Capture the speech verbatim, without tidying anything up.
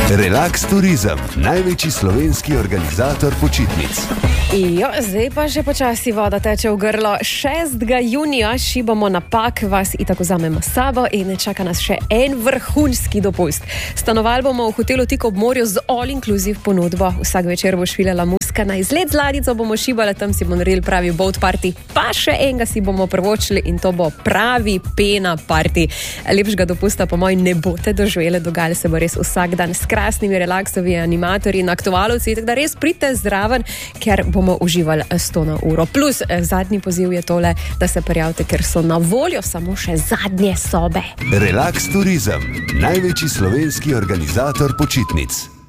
Relax Turizem, največji slovenski organizator počitnic. Jo, zdaj pa že počasi voda teče v grlo. šestega junija šibamo na Pag, vas itak vzamemo s sabo in čaka nas še en vrhunski dopust. Stanovali bomo v hotelu tik ob morju z all-inclusive ponudbo. Vsak večer bo švilela muska, na izlet z ladjico bomo šibali, tam si bomo naredili pravi boat party, pa še enega si bomo prvočili in to bo pravi pena party. Lepšega dopusta po moji ne boste doživeli, dogajali se bo res vsak dan s krasnimi relaksovi animatorji in aktualovci, tako da res pridite zraven, ker bomo uživali sto na uro. Plus, zadnji poziv je tole, da se prijavite, ker so na voljo samo še zadnje sobe. Relax Turizem, največji slovenski organizator počitnic.